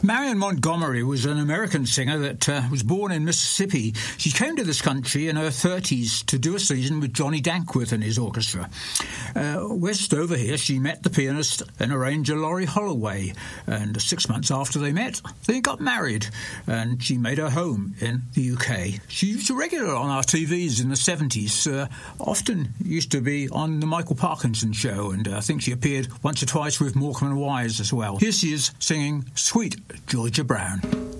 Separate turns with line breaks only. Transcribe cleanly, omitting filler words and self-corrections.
Marion Montgomery was an American singer that was born in Mississippi. She came to this country in her 30s to do a season with Johnny Dankworth and his orchestra. West over here, she met the pianist and arranger Laurie Holloway, and 6 months after they met, they got married, and she made her home in the UK. She was a regular on our TVs in the 70s, often used to be on the Michael Parkinson show, and I think she appeared once or twice with Morecambe and Wise as well. Here she is singing Sweet Georgia Brown.